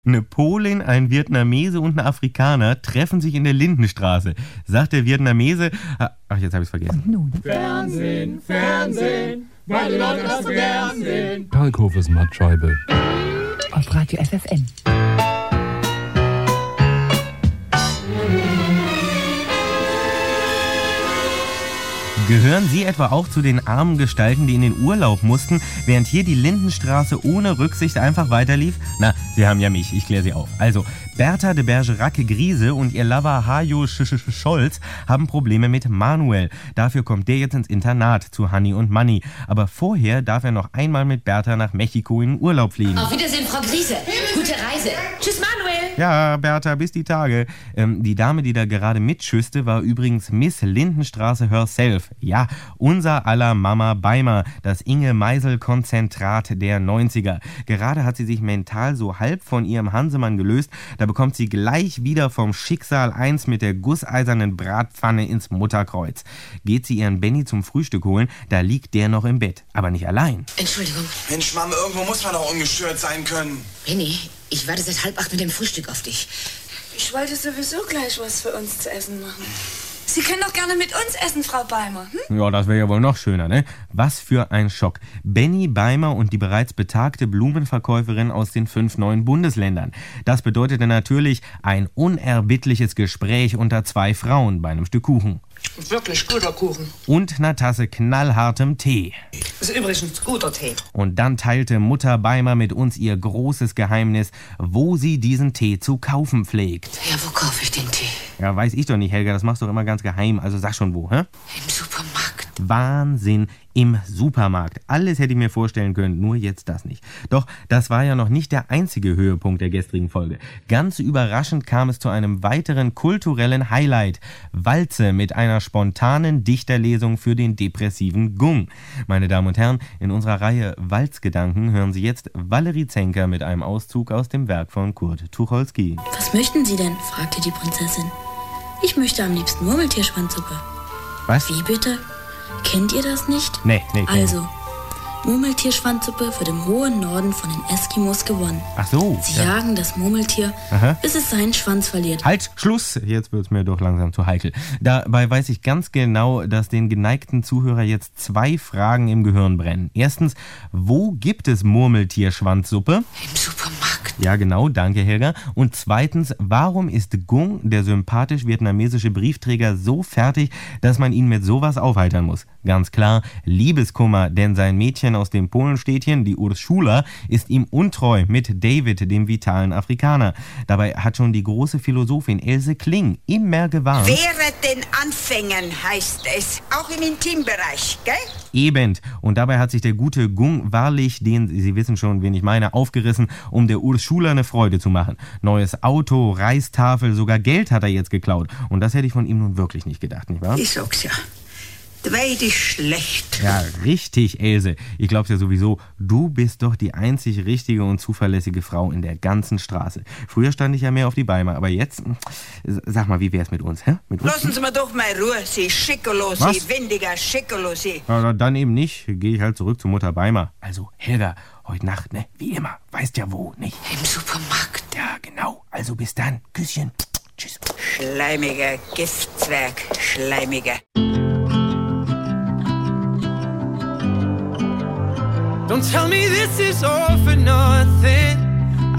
Eine Polin, ein Vietnamese und ein Afrikaner treffen sich in der Lindenstraße. Sagt der Vietnamese... Ach, jetzt habe ich es vergessen. Und nun? Fernsehen, Fernsehen, weil die Leute das so gern sehen. Kalkhofes Mattscheibe. Auf Radio FFN. Gehören Sie etwa auch zu den armen Gestalten, die in den Urlaub mussten, während hier die Lindenstraße ohne Rücksicht einfach weiterlief? Na, Sie haben ja mich, ich kläre Sie auf. Also, Bertha de Bergerac-Griese und ihr Lover Hajo Scholz haben Probleme mit Manuel. Dafür kommt der jetzt ins Internat zu Hanni und Manni. Aber vorher darf er noch einmal mit Bertha nach Mexiko in den Urlaub fliegen. Auf Wiedersehen, Frau Griese. Gute Reise. Tschüss, Manuel. Ja, Bertha, bis die Tage. Die Dame, die da gerade mitschüsste, war übrigens Miss Lindenstraße herself. Ja, unser aller Mama Beimer, das Inge-Meisel-Konzentrat der 90er. Gerade hat sie sich mental so halb von ihrem Hansemann gelöst, da bekommt sie gleich wieder vom Schicksal eins mit der gusseisernen Bratpfanne ins Mutterkreuz. Geht sie ihren Benny zum Frühstück holen, da liegt der noch im Bett, aber nicht allein. Entschuldigung. Mensch, Mama, irgendwo muss man doch ungestört sein können. Benny, ich warte seit 7:30 mit dem Frühstück auf dich. Ich wollte sowieso gleich was für uns zu essen machen. Sie können doch gerne mit uns essen, Frau Beimer. Ja, das wäre ja wohl noch schöner, ne? Was für ein Schock. Benny Beimer und die bereits betagte Blumenverkäuferin aus den 5 neuen Bundesländern. Das bedeutete natürlich ein unerbittliches Gespräch unter 2 Frauen bei einem Stück Kuchen. Wirklich guter Kuchen. Und einer Tasse knallhartem Tee. Ist übrigens guter Tee. Und dann teilte Mutter Beimer mit uns ihr großes Geheimnis, wo sie diesen Tee zu kaufen pflegt. Ja, wo kaufe ich den Tee? Ja, weiß ich doch nicht, Helga, das machst du doch immer ganz geheim, also sag schon wo, hä? Im Supermarkt. Wahnsinn, im Supermarkt. Alles hätte ich mir vorstellen können, nur jetzt das nicht. Doch das war ja noch nicht der einzige Höhepunkt der gestrigen Folge. Ganz überraschend kam es zu einem weiteren kulturellen Highlight. Walze mit einer spontanen Dichterlesung für den depressiven Gung. Meine Damen und Herren, in unserer Reihe Walzgedanken hören Sie jetzt Valerie Zenker mit einem Auszug aus dem Werk von Kurt Tucholsky. Was möchten Sie denn? Fragte die Prinzessin. Ich möchte am liebsten Murmeltierschwanzsuppe. Was? Wie bitte? Kennt ihr das nicht? Nee. Also, Murmeltierschwanzsuppe wird im hohen Norden von den Eskimos gewonnen. Ach so. Sie jagen das Murmeltier, bis es seinen Schwanz verliert. Halt, Schluss! Jetzt wird's mir doch langsam zu heikel. Dabei weiß ich ganz genau, dass den geneigten Zuhörer jetzt 2 Fragen im Gehirn brennen. Erstens, wo gibt es Murmeltierschwanzsuppe? Im Supermarkt. Ja, genau, danke Helga. Und zweitens, warum ist Gung, der sympathisch-vietnamesische Briefträger, so fertig, dass man ihn mit sowas aufheitern muss? Ganz klar, Liebeskummer, denn sein Mädchen aus dem Polenstädtchen, die Ursula, ist ihm untreu mit David, dem vitalen Afrikaner. Dabei hat schon die große Philosophin Else Kling immer gewarnt. Wehre den Anfängen, heißt es. Auch im Intimbereich, gell? Eben. Und dabei hat sich der gute Gung wahrlich, den, Sie wissen schon, wen ich meine, aufgerissen, um der Ursula eine Freude zu machen. Neues Auto, Reistafel, sogar Geld hat er jetzt geklaut. Und das hätte ich von ihm nun wirklich nicht gedacht, nicht wahr? Ich sag's ja. Dweid ist schlecht. Ja, richtig, Else. Ich glaub's ja sowieso. Du bist doch die einzig richtige und zuverlässige Frau in der ganzen Straße. Früher stand ich ja mehr auf die Beimer, aber jetzt, sag mal, wie wär's mit uns, hä? Mit uns? Lassen Sie mir doch mal Ruhe, Sie Schickerlo, Sie windiger Schickerlo, Sie. Ja, dann eben nicht. Gehe ich halt zurück zu Mutter Beimer. Also, Helga, heute Nacht, ne? Wie immer. Weißt ja wo, nicht? Im Supermarkt. Ja, genau. Also bis dann. Küsschen. Tschüss. Schleimiger Giftzwerg, schleimiger. Don't tell me this is all for nothing.